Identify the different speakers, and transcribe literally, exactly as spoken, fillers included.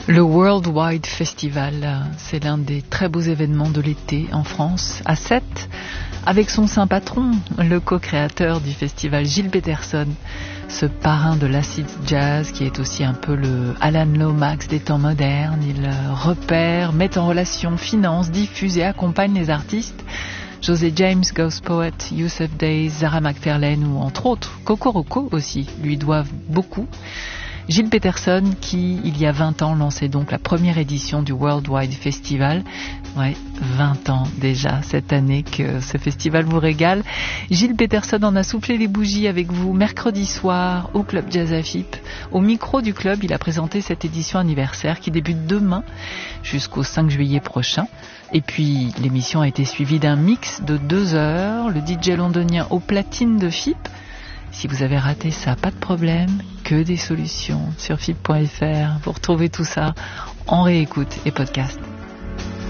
Speaker 1: Le World Wide Festival, c'est l'un des très beaux événements de l'été en France, à Sète, avec son saint patron, le co-créateur du festival Gilles Peterson, ce parrain de l'acid jazz qui est aussi un peu le Alan Lomax des temps modernes. Il repère, met en relation, finance, diffuse et accompagne les artistes. José James, Ghost Poet, Youssef Days, Zara McFarlane ou entre autres Coco Roco aussi lui doivent beaucoup. Gilles Peterson qui, il y a vingt ans, lançait donc la première édition du World Wide Festival. Ouais, vingt ans déjà, cette année que ce festival vous régale. Gilles Peterson en a soufflé les bougies avec vous mercredi soir au Club Jazz Afip. Au micro du club, il a présenté cette édition anniversaire qui débute demain jusqu'au cinq juillet prochain. Et puis, l'émission a été suivie d'un mix de deux heures. Le D J londonien au platine de F I P. Si vous avez raté ça, pas de problème, que des solutions sur F I P point F R. Vous retrouvez tout ça en réécoute et podcast.